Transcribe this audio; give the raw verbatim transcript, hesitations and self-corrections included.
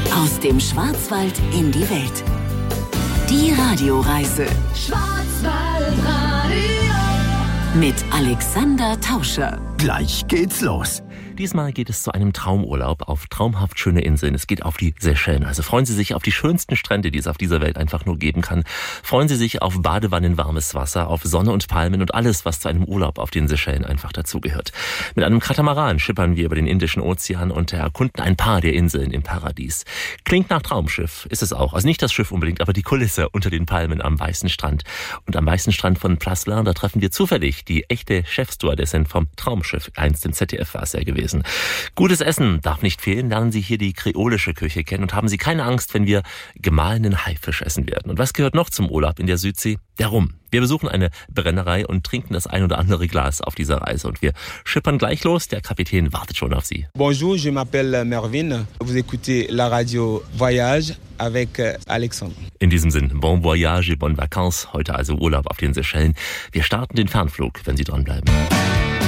Aus dem Schwarzwald in die Welt. Die Radioreise. Schwarzwaldradio. Mit Alexander Tauscher. Gleich geht's los. Diesmal geht es zu einem Traumurlaub auf traumhaft schöne Inseln. Es geht auf die Seychellen. Also freuen Sie sich auf die schönsten Strände, die es auf dieser Welt einfach nur geben kann. Freuen Sie sich auf Badewannen, warmes Wasser, auf Sonne und Palmen und alles, was zu einem Urlaub auf den Seychellen einfach dazugehört. Mit einem Katamaran schippern wir über den Indischen Ozean und erkunden ein paar der Inseln im Paradies. Klingt nach Traumschiff, ist es auch. Also nicht das Schiff unbedingt, aber die Kulisse unter den Palmen am weißen Strand. Und am weißen Strand von Place-Lin, da treffen wir zufällig die echte Chefstewardessin vom Traumschiff. Einst im Z D F war es ja gewesen. Gutes Essen darf nicht fehlen. Lernen Sie hier die kreolische Küche kennen und haben Sie keine Angst, wenn wir gemahlenen Haifisch essen werden. Und was gehört noch zum Urlaub in der Südsee? Der Rum. Wir besuchen eine Brennerei und trinken das ein oder andere Glas auf dieser Reise. Und wir schippern gleich los. Der Kapitän wartet schon auf Sie. Bonjour, je m'appelle Mervyn. Vous écoutez la radio Voyage avec Alexandre. In diesem Sinn, bon voyage et bonnes vacances. Heute also Urlaub auf den Seychellen. Wir starten den Fernflug, wenn Sie dranbleiben.